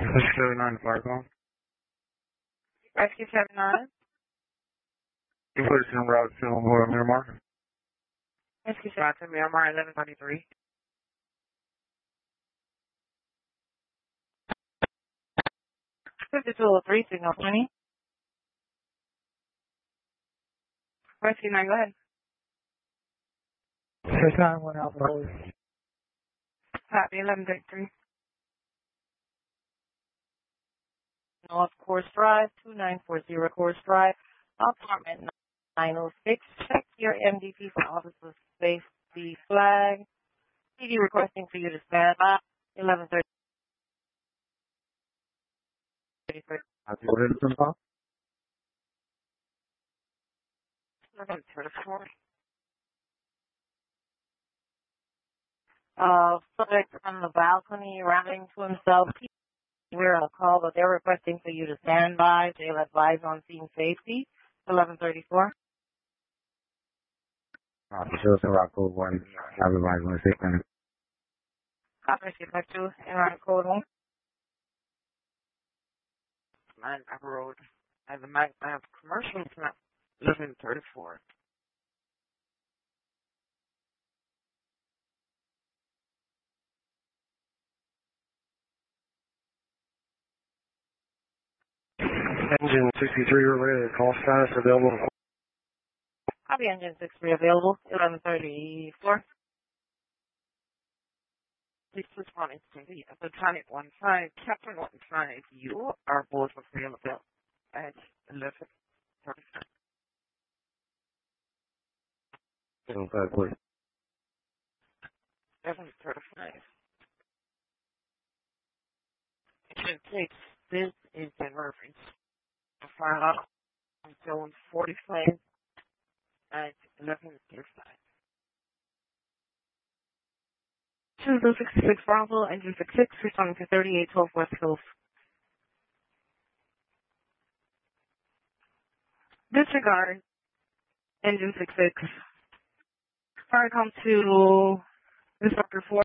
79 fire call. Rescue 79. You put us en route to Miramar. Rescue 7 to Miramar 1123. 5203, signal 20. Rescue 9, go ahead. 69 went out for hours. Copy 1133. North Course Drive, 2940 Course Drive, apartment 906. Check your MDP for officer safety flag. PD requesting for you to stand by. 1133. What is the call? 1134. Subject on the balcony, rounding to himself. We're on a call, but they're requesting for you to stand by. They'll advise on scene safety. 1134. Officers en route code 1. Have advised on the statement. Copy, skip back to Enron code 1. Mine Road. I have commercial plan. 1134. Engine 63 related. Call status available. Copy engine 63 available. 1134. Please respond instantly. Lieutenant 15, Captain 15, you are both available at 1135. 1135. Engine 6, this is the reference. Fire out on zone 45 at 1135. 2066 Bravo, engine 66, responding to 3812 West Hills. Disregard, engine 66. Fire come to Inspector 4.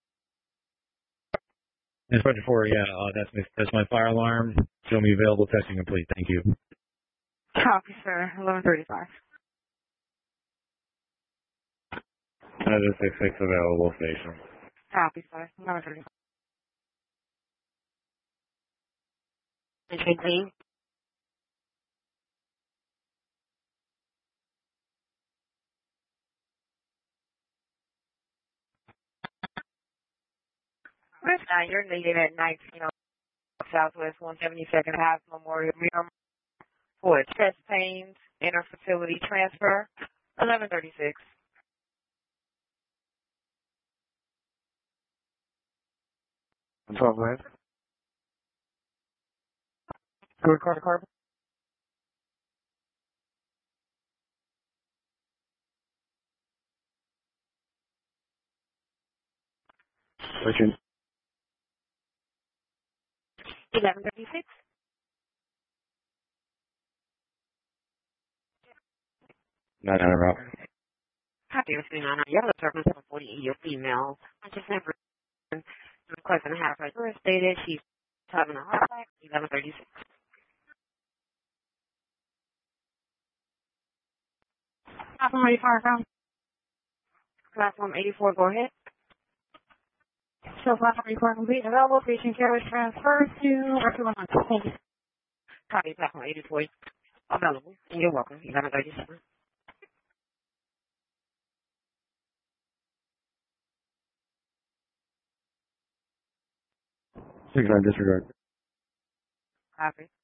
Inspector 4, yeah, that's my fire alarm. Show me available, testing complete. Thank you. Copy, sir. 1135. That is 66 available station. Copy, sir. 1135. Engine 8. Where's that? You're needed at 19 Southwest 172nd Half Memorial Miramar for chest pains, inter-facility transfer, 1136. What's up, man? Good car. Switching. 1136. Not on a route. Copy of 39. You have a service of 40 your female. I just never requesting a half right stated. She's having a heart attack. 1136. Platform 84, come. Platform 84, go ahead. So platform 84 complete. Available. Patient care is transferred to R211. Thank you. Copy platform 84 available. And you're welcome. 1137. Disregard. Copy.